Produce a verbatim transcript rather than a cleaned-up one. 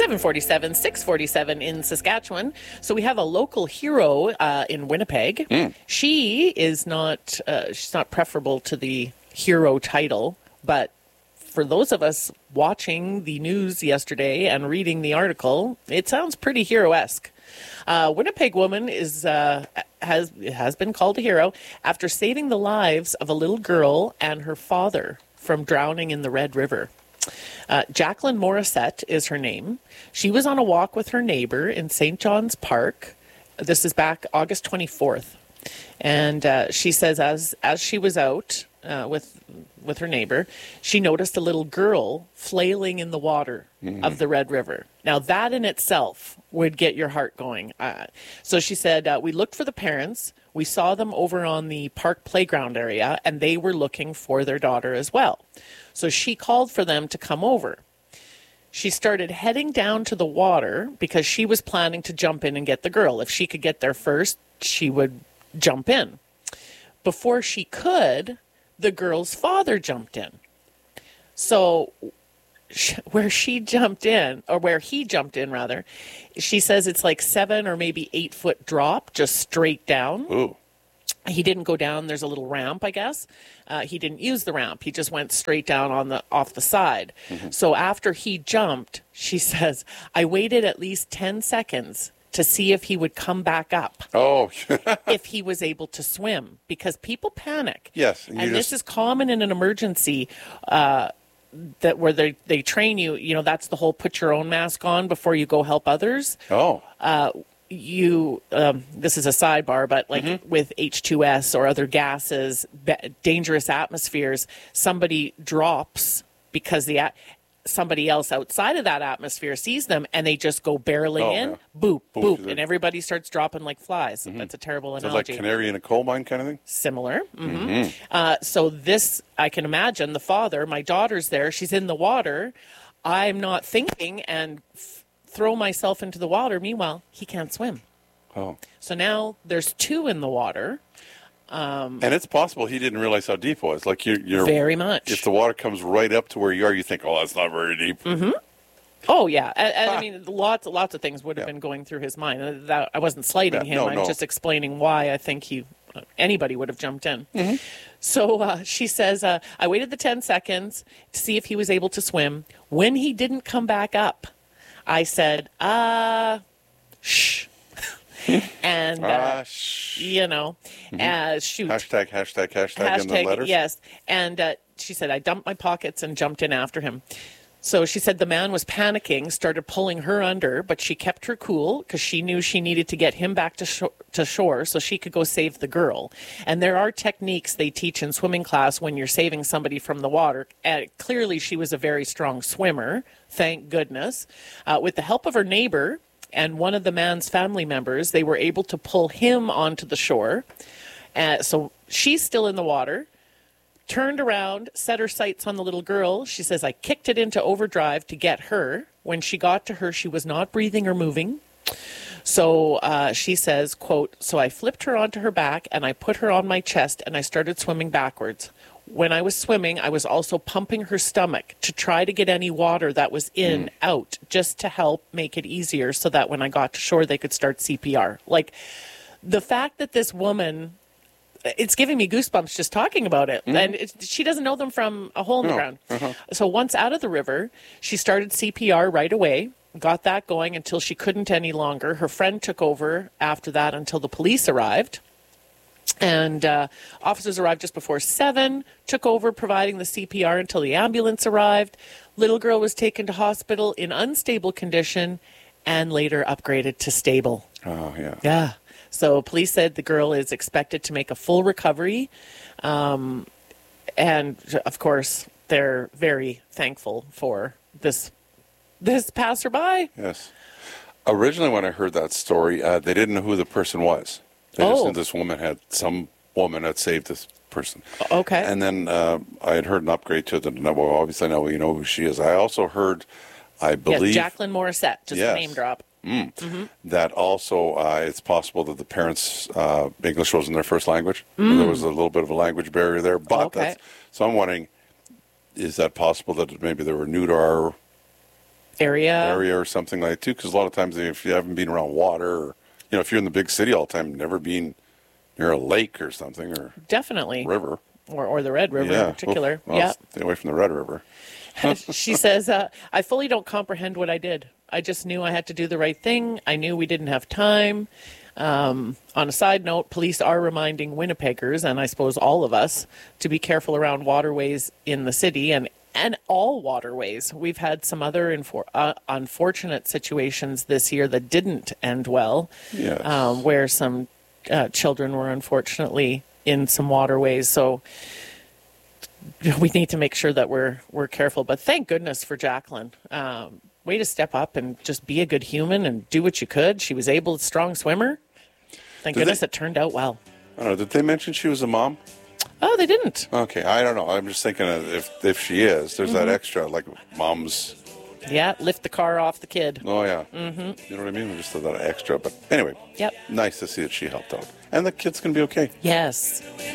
seven forty-seven, six forty-seven in Saskatchewan. So we have a local hero uh, in Winnipeg. Mm. She is not, uh, she's not preferable to the hero title, but for those of us watching the news yesterday and reading the article, it sounds pretty hero-esque. A uh, Winnipeg woman is uh, has has been called a hero after saving the lives of a little girl and her father from drowning in the Red River. Uh, Jacqueline Morissette is her name. She was on a walk with her neighbor in Saint John's Park. This is back August twenty-fourth. And uh, she says as as she was out uh, with with her neighbor, she noticed a little girl flailing in the water mm-hmm. of the Red River. Now, that in itself would get your heart going. Uh, so she said, uh, we looked for the parents. We saw them over on the park playground area, and they were looking for their daughter as well. So she called for them to come over. She started heading down to the water because she was planning to jump in and get the girl. If she could get there first, she would jump in. Before she could, the girl's father jumped in. So where she jumped in, or where he jumped in rather, she says it's like seven or maybe eight foot drop, just straight down. Ooh. He didn't go down. There's a little ramp, I guess. Uh, he didn't use the ramp. He just went straight down on the off the side. Mm-hmm. So after he jumped, she says, I waited at least ten seconds to see if he would come back up. Oh. If he was able to swim, because people panic. Yes. And, and this just... is common in an emergency uh, that where they, they train you, you know, that's the whole put your own mask on before you go help others. Oh. Uh, you, um, this is a sidebar, but like mm-hmm. with H two S or other gases, be- dangerous atmospheres, somebody drops because the at- somebody else outside of that atmosphere sees them and they just go barreling oh, in, yeah. boop, boop, boop, and everybody starts dropping like flies. Mm-hmm. That's a terrible Is analogy. it like canary in a coal mine kind of thing? Similar. Mm-hmm. Mm-hmm. Uh, so this, I can imagine the father, my daughter's there, she's in the water. I'm not thinking and f- throw myself into the water. Meanwhile, he can't swim. Oh. So now there's two in the water. Um, and it's possible he didn't realize how deep it was. Like you're, you're very much. If the water comes right up to where you are, you think, "Oh, that's not very deep." Mm-hmm. Oh yeah, and, and I mean, lots, lots of things would have yeah. been going through his mind. That, I wasn't slighting yeah, him. no, I'm no. just explaining why I think he, uh, anybody would have jumped in. Mm-hmm. So uh, she says, uh, I waited the ten seconds to see if he was able to swim. When he didn't come back up, I said, "Uh, shh." And, uh, uh, sh- you know, mm-hmm. uh, shoot. Hashtag, hashtag, hashtag, hashtag in the letters? Yes. And uh, she said, I dumped my pockets and jumped in after him. So she said the man was panicking, started pulling her under, but she kept her cool because she knew she needed to get him back to, sh- to shore so she could go save the girl. And there are techniques they teach in swimming class when you're saving somebody from the water. Uh, clearly, she was a very strong swimmer, thank goodness. Uh, with the help of her neighbor and one of the man's family members, they were able to pull him onto the shore. Uh, so she's still in the water, turned around, set her sights on the little girl. She says, I kicked it into overdrive to get her. When she got to her, she was not breathing or moving. So uh, she says, quote, so I flipped her onto her back and I put her on my chest and I started swimming backwards. When I was swimming, I was also pumping her stomach to try to get any water that was in mm. out, just to help make it easier so that when I got to shore, they could start C P R. Like, the fact that this woman, it's giving me goosebumps just talking about it. Mm. And it, she doesn't know them from a hole in no. the ground. Uh-huh. So once out of the river, she started C P R right away, got that going until she couldn't any longer. Her friend took over after that until the police arrived. And uh, officers arrived just before seven, took over providing the C P R until the ambulance arrived. Little girl was taken to hospital in unstable condition and later upgraded to stable. Oh, yeah. Yeah. So police said the girl is expected to make a full recovery. Um, and, of course, they're very thankful for this this passerby. Yes. Originally, when I heard that story, uh, they didn't know who the person was. They just oh. knew this woman had, some woman had saved this person. Okay. And then uh, I had heard an upgrade to the, well, obviously now we know who she is. I also heard, I believe. Yes, Jacqueline Morissette, just yes. a name drop. Mm. Mm-hmm. That also, uh, it's possible that the parents' uh, English wasn't their first language. Mm. There was a little bit of a language barrier there. But okay. that's, so I'm wondering, is that possible that maybe they were new to our area. area or something like that too. Because a lot of times, if you haven't been around water, or you know, if you're in the big city all the time, never been near a lake or something or Definitely. river, or or the Red River yeah, in particular. Well, Yeah. stay away from the Red River. She says, uh, I fully don't comprehend what I did. I just knew I had to do the right thing. I knew we didn't have time. Um, on a side note, police are reminding Winnipeggers, and I suppose all of us, to be careful around waterways in the city and, and all waterways. We've had some other infor- uh, unfortunate situations this year that didn't end well, Yes. um, where some uh, children were unfortunately in some waterways. So we need to make sure that we're we're careful. But thank goodness for Jacqueline. Um, way to step up and just be a good human and do what you could. She was able, strong swimmer. Thank Did goodness they- it turned out well. I don't know. Did they mention she was a mom? Oh, they didn't. Okay, I don't know. I'm just thinking of if if she is, there's Mm-hmm. that extra like mom's. Yeah, lift the car off the kid. Oh yeah, mm-hmm. You know what I mean? Just that extra. But anyway, Yep. nice to see that she helped out, and the kid's gonna be okay. Yes.